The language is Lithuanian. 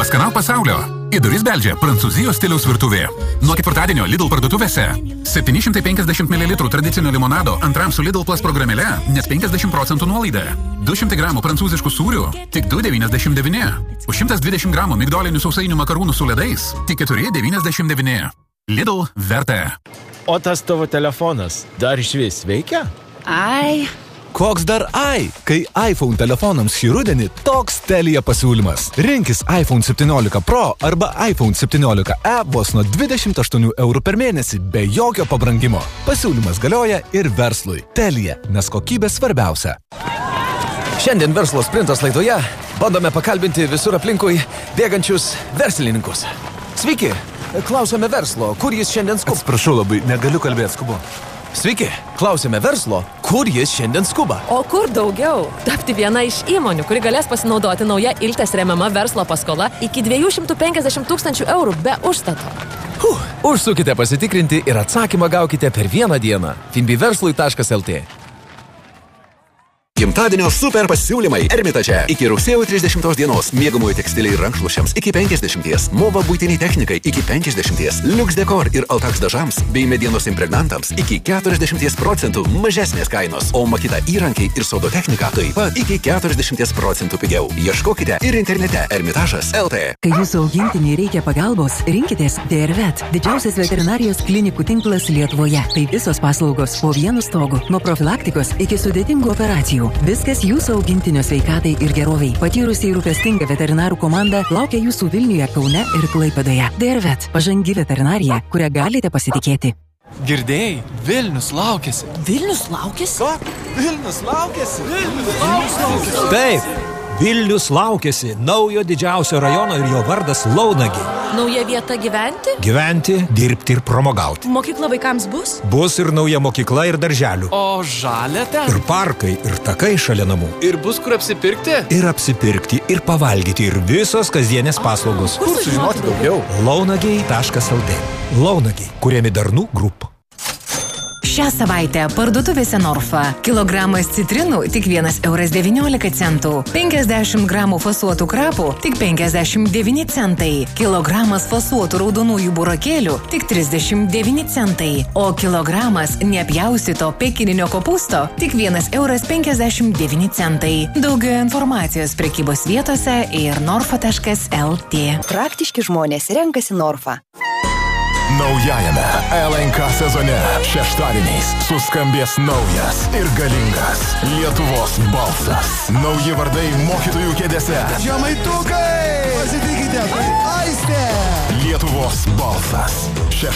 Paskanauk pasaulio. Į duris beldžia Prancūzijos stiliaus virtuvė. Nuo ketvirtadienio Lidl parduotuvėse 750 ml tradicinio limonado antram su Lidl Plus programėle net 50% nuolaida. 200 gramų prancūziškų sūrių tik 2,99. Už 120 gramų migdolinių sausainių makarūnų su ledais tik 4,99. Lidl verta. O tas tavo telefonas dar išvis veikia? Ai. Koks dar ai? Kai iPhone telefonams šį rudenį toks Telia pasiūlymas. Rinkis iPhone 17 Pro arba iPhone 17e vos nuo 28 eurų per mėnesį be jokio pabrangimo. Pasiūlymas galioja ir verslui. Telia, nes kokybė svarbiausia. Šiandien verslo sprintas laidoje bandome pakalbinti visur aplinkui bėgančius verslininkus. Sveiki, klausome verslo, kur jis šiandien skuba? Atsiprašau labai, negaliu kalbėti, skubu. Sveiki, klausime verslo, kur jis šiandien skuba? O kur daugiau? Tapti viena iš įmonių, kuri galės pasinaudoti nauja Iltės remiama verslo paskola iki 250 000 eurų be užstato. Užsukite pasitikrinti ir atsakymą gaukite per vieną dieną. finbiverslui.lt. Gimtadienio super pasiūlymai Ermitaže. Iki rugsėjo 30 dienos miegamųjų tekstiliai ir rankšluosčiams iki 50, Mova buitiniai technikai iki 50, Lux Decor ir Altax dažams bei medienos impregnantams iki 40% mažesnės kainos, o Makita įrankiai ir sodo technika taip pat iki 40% pigiau. Ieškokite ir internete Ermitažas.lt. Kai jūsų augintiniui reikia pagalbos, rinkitės DRVET, didžiausias veterinarijos klinikų tinklas Lietuvoje. Tai visos paslaugos po vienu stogu, nuo profilaktikos iki sudėtingų operacijų. Viskas jūsų augintinio sveikatai ir geroviai. Patyrusi ir rūpestinga veterinarų komanda laukia jūsų Vilniuje, Kaune ir Klaipėdoje. DRVET, pažangi veterinarija, kurią galite pasitikėti. Girdėjai, Vilnius laukiasi. Vilnius laukiasi? Ką? Vilnius laukiasi? Vilnius laukiasi. Taip, Vilnius laukiasi naujo didžiausio rajono ir jo vardas Launagiai. Nauja vieta gyventi? Gyventi, dirbti ir pramogauti. Mokykla vaikams bus? Bus ir nauja mokykla ir darželių. O žalia ten? Ir parkai, ir takai šalia namų. Ir bus kur apsipirkti? Ir apsipirkti, ir pavalgyti, ir visos kasdienės paslaugos. Kur sužinoti daugiau? Launagiai.lt. Launagiai, kuriami Darnų Group. Šią savaitę parduotuvėse Norfa. Kilogramas citrinų tik 1,19 €. 50 gramų fasuotų krapų tik 59 centai. Kilogramas fasuotų raudonųjų burokėlių tik 39 centai. O kilogramas neapjaustyto pekininio kopūsto tik 1,59 €. Daugiau informacijos prekybos vietose ir norfa.lt. Praktiški žmonės renkasi Norfa. Naujajame LNK sezone šeštadieniais suskambės naujas ir galingas Lietuvos balsas. Nauji vardai mokytojų kėdėse. Žemaitukai! Pasitikite, Aistė! Lietuvos balsas.